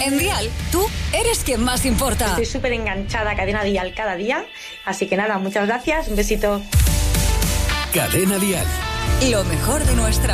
En Dial, tú eres quien más importa. Estoy súper enganchada a Cadena Dial cada día. Así que nada, muchas gracias. Un besito. Cadena Dial. Lo mejor de nuestra